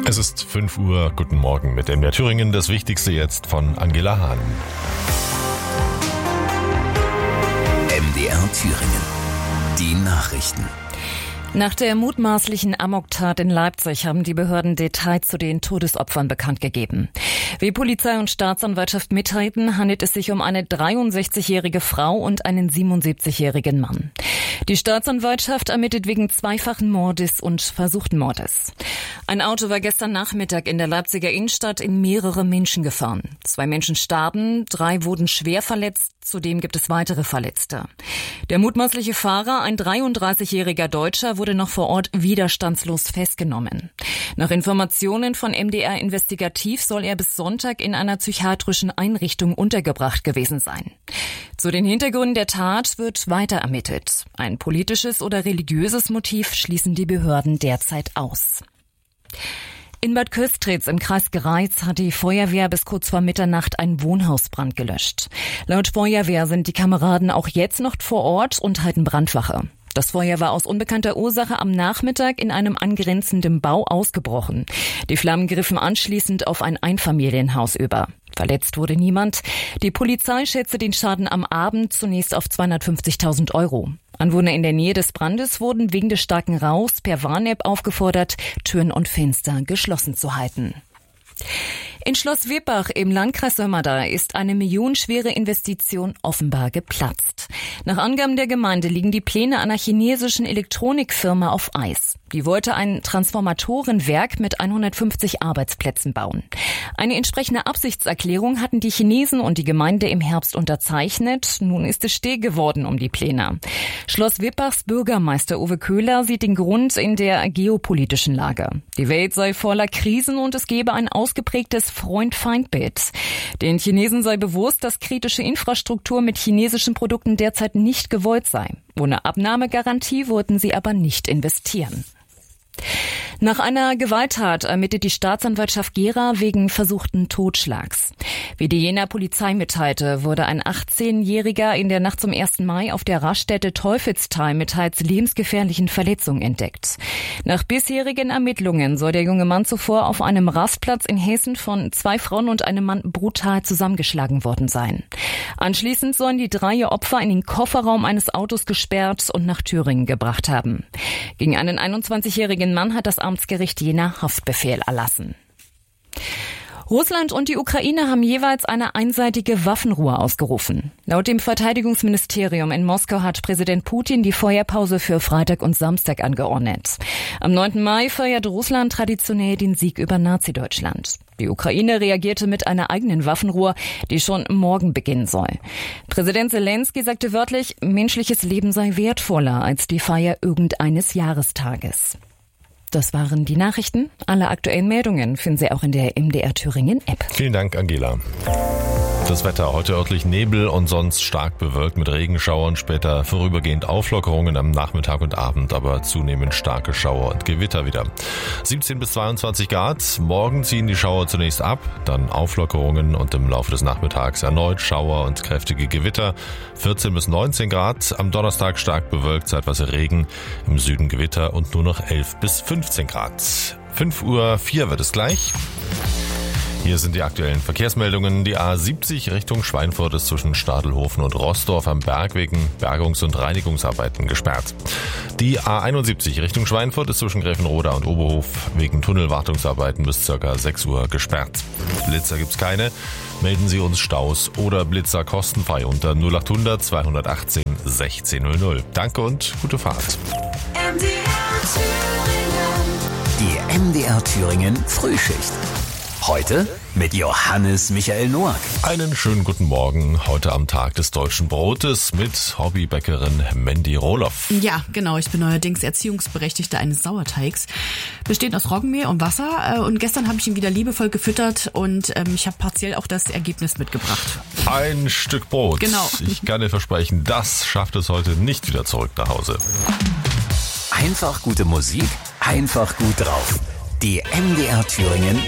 Es ist 5 Uhr, guten Morgen mit MDR Thüringen, das Wichtigste jetzt von Angela Hahn. MDR Thüringen, die Nachrichten. Nach der mutmaßlichen Amoktat in Leipzig haben die Behörden Details zu den Todesopfern bekannt gegeben. Wie Polizei und Staatsanwaltschaft mitteilten, handelt es sich um eine 63-jährige Frau und einen 77-jährigen Mann. Die Staatsanwaltschaft ermittelt wegen zweifachen Mordes und versuchten Mordes. Ein Auto war gestern Nachmittag in der Leipziger Innenstadt in mehrere Menschen gefahren. 2 Menschen starben, 3 wurden schwer verletzt. Zudem gibt es weitere Verletzte. Der mutmaßliche Fahrer, ein 33-jähriger Deutscher, wurde noch vor Ort widerstandslos festgenommen. Nach Informationen von MDR Investigativ soll er bis Sonntag in einer psychiatrischen Einrichtung untergebracht gewesen sein. Zu den Hintergründen der Tat wird weiter ermittelt. Ein politisches oder religiöses Motiv schließen die Behörden derzeit aus. In Bad Köstritz im Kreis Greiz hat die Feuerwehr bis kurz vor Mitternacht einen Wohnhausbrand gelöscht. Laut Feuerwehr sind die Kameraden auch jetzt noch vor Ort und halten Brandwache. Das Feuer war aus unbekannter Ursache am Nachmittag in einem angrenzenden Bau ausgebrochen. Die Flammen griffen anschließend auf ein Einfamilienhaus über. Verletzt wurde niemand. Die Polizei schätzte den Schaden am Abend zunächst auf 250.000 €. Anwohner in der Nähe des Brandes wurden wegen des starken Rauchs per Warn-App aufgefordert, Türen und Fenster geschlossen zu halten. In Schloss Wippach im Landkreis Sömmerda ist eine millionenschwere Investition offenbar geplatzt. Nach Angaben der Gemeinde liegen die Pläne einer chinesischen Elektronikfirma auf Eis. Die wollte ein Transformatorenwerk mit 150 Arbeitsplätzen bauen. Eine entsprechende Absichtserklärung hatten die Chinesen und die Gemeinde im Herbst unterzeichnet. Nun ist es still geworden um die Pläne. Schloss Wippachs Bürgermeister Uwe Köhler sieht den Grund in der geopolitischen Lage. Die Welt sei voller Krisen und es gebe ein ausgeprägtes Freund-Feind-Bild. Den Chinesen sei bewusst, dass kritische Infrastruktur mit chinesischen Produkten derzeit nicht gewollt sei. Ohne Abnahmegarantie wollten sie aber nicht investieren. Nach einer Gewalttat ermittelt die Staatsanwaltschaft Gera wegen versuchten Totschlags. Wie die Jenaer Polizei mitteilte, wurde ein 18-Jähriger in der Nacht zum 1. Mai auf der Raststätte Teufelstal mit teils lebensgefährlichen Verletzungen entdeckt. Nach bisherigen Ermittlungen soll der junge Mann zuvor auf einem Rastplatz in Hessen von 2 Frauen und einem Mann brutal zusammengeschlagen worden sein. Anschließend sollen die 3 Opfer in den Kofferraum eines Autos gesperrt und nach Thüringen gebracht haben. Gegen einen 21-jährigen Mann hat das Amtsgericht Jena Haftbefehl erlassen. Russland und die Ukraine haben jeweils eine einseitige Waffenruhe ausgerufen. Laut dem Verteidigungsministerium in Moskau hat Präsident Putin die Feuerpause für Freitag und Samstag angeordnet. Am 9. Mai feiert Russland traditionell den Sieg über Nazi-Deutschland. Die Ukraine reagierte mit einer eigenen Waffenruhe, die schon morgen beginnen soll. Präsident Zelensky sagte wörtlich, menschliches Leben sei wertvoller als die Feier irgendeines Jahrestages. Das waren die Nachrichten. Alle aktuellen Meldungen finden Sie auch in der MDR Thüringen App. Vielen Dank, Angela. Das Wetter heute örtlich Nebel und sonst stark bewölkt mit Regenschauern, später vorübergehend Auflockerungen am Nachmittag und Abend, aber zunehmend starke Schauer und Gewitter wieder. 17 bis 22 Grad, morgen ziehen die Schauer zunächst ab, dann Auflockerungen und im Laufe des Nachmittags erneut Schauer und kräftige Gewitter. 14 bis 19 Grad, am Donnerstag stark bewölkt, Regen, im Süden Gewitter und nur noch 11 bis 15 Grad. 5:04 Uhr wird es gleich. Hier sind die aktuellen Verkehrsmeldungen. Die A70 Richtung Schweinfurt ist zwischen Stadelhofen und Roßdorf am Berg wegen Bergungs- und Reinigungsarbeiten gesperrt. Die A71 Richtung Schweinfurt ist zwischen Gräfenroda und Oberhof wegen Tunnelwartungsarbeiten bis ca. 6 Uhr gesperrt. Blitzer gibt's keine. Melden Sie uns Staus oder Blitzer kostenfrei unter 0800 218 1600. Danke und gute Fahrt. Die MDR Thüringen Frühschicht. Heute mit Johannes Michael Noack. Einen schönen guten Morgen, heute am Tag des Deutschen Brotes mit Hobbybäckerin Mandy Rohloff. Ja, genau, ich bin neuerdings Erziehungsberechtigte eines Sauerteigs. Besteht aus Roggenmehl und Wasser und gestern habe ich ihn wieder liebevoll gefüttert und ich habe partiell auch das Ergebnis mitgebracht. Ein Stück Brot. Genau. Ich kann dir versprechen, das schafft es heute nicht wieder zurück nach Hause. Einfach gute Musik, einfach gut drauf. Die MDR Thüringen